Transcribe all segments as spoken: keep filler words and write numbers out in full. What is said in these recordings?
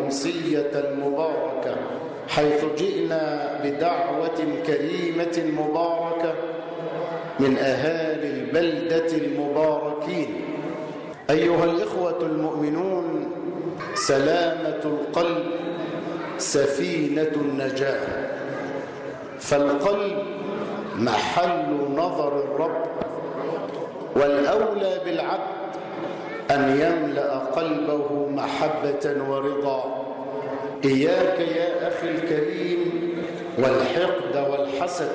الأمسية المباركة، حيث جئنا بدعوة كريمة مباركة من أهالي البلدة المباركين. أيها الإخوة المؤمنون، سلامة القلب سفينة النجاة، فالقلب محل نظر الرب، والأولى بالعبد أن يملأ قلبه محبة ورضا. إياك يا أخي الكريم والحقد والحسد،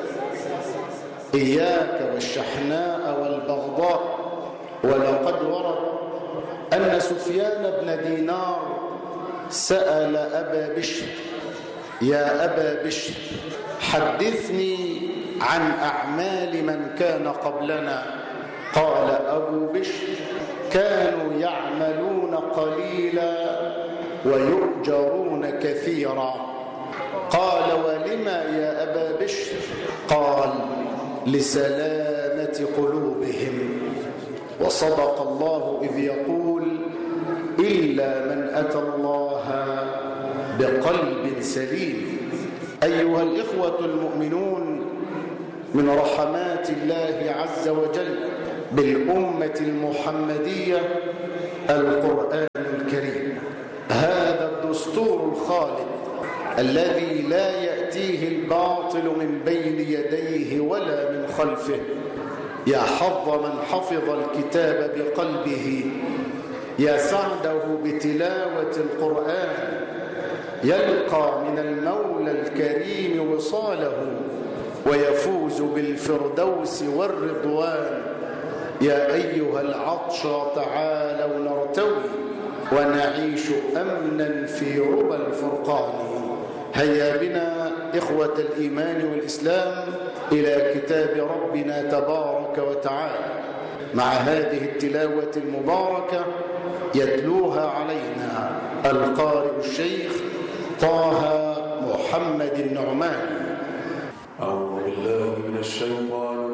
إياك والشحناء والبغضاء. ولقد ورد أن سفيان بن دينار سأل أبا بشر: يا أبا بشر، حدثني عن أعمال من كان قبلنا. قال أبو بشر: كانوا يعملون قليلا ويؤجرون كثيرا. قال: ولما يا أبا بشر؟ قال: لسلامة قلوبهم. وصدق الله إذ يقول: إلا من أتى الله بقلب سليم. أيها الإخوة المؤمنون، من رحمات الله عز وجل بالأمة المحمدية القرآن الكريم، هذا الدستور الخالد الذي لا يأتيه الباطل من بين يديه ولا من خلفه. يا حظ من حفظ الكتاب بقلبه، يا سعده بتلاوة القرآن، يلقى من المولى الكريم وصاله ويفوز بالفردوس والرضوان. يا أيها العطشى تعالوا نرتوي ونعيش أمنا في ربى الفرقان. هيا بنا إخوة الإيمان والإسلام إلى كتاب ربنا تبارك وتعالى مع هذه التلاوة المباركة يتلوها علينا القارئ الشيخ طه محمد النعمان. أعوذ بالله من الشيطان